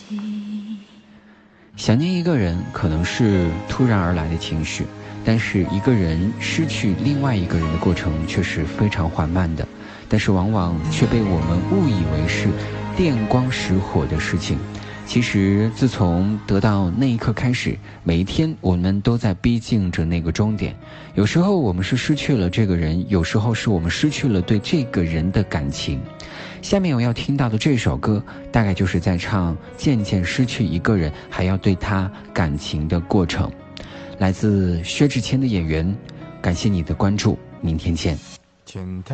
想念一个人可能是突然而来的情绪，但是一个人失去另外一个人的过程却是非常缓慢的，但是往往却被我们误以为是电光石火的事情。其实自从得到那一刻开始，每一天我们都在逼近着那个终点。有时候我们是失去了这个人，有时候是我们失去了对这个人的感情。下面我要听到的这首歌，大概就是在唱渐渐失去一个人还要对他感情的过程。来自薛之谦的《演员》，感谢你的关注，明天见。